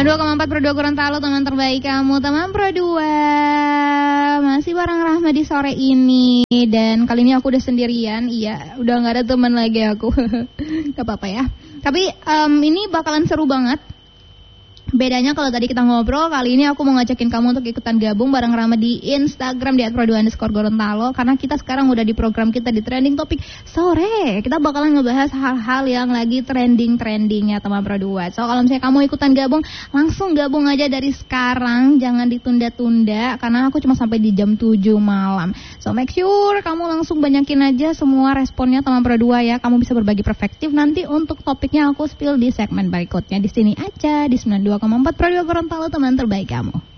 92,4 Pro 2 Gorontalo, teman terbaik kamu, teman Pro 2. Masih bareng Rahma di sore ini. Dan kali ini aku udah sendirian. Iya, udah gak ada teman lagi aku. Gak apa-apa ya. Tapi ini bakalan seru banget. Bedanya kalau tadi kita ngobrol, kali ini aku mau ngajakin kamu untuk ikutan gabung bareng Rama di Instagram di @pro2_Gorontalo. Karena kita sekarang udah di program kita di trending topik sore. Kita bakalan ngebahas hal-hal yang lagi trending-trendingnya teman Pro 2. So kalau misalnya kamu ikutan gabung, langsung gabung aja dari sekarang. Jangan ditunda-tunda karena aku cuma sampai di jam 7 malam. So make sure kamu langsung banyakin aja semua responnya teman Pro 2 ya. Kamu bisa berbagi perspektif nanti untuk topiknya aku spill di segmen berikutnya. Di sini aja di 92,4 Pro 2 Gorontalo, teman terbaik kamu.